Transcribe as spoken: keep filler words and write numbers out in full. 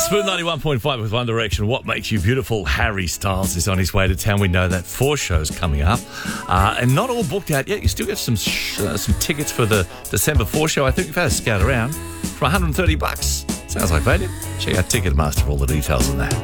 Smooth ninety-one point five with One Direction. What makes you beautiful? Harry Styles is on his way to town. We know that four shows coming up, uh, and not all booked out yet. You still get some sh- uh, some tickets for the December four show. I think we've had a scout around for one hundred thirty bucks. Sounds like value. Check out Ticketmaster for all the details on that.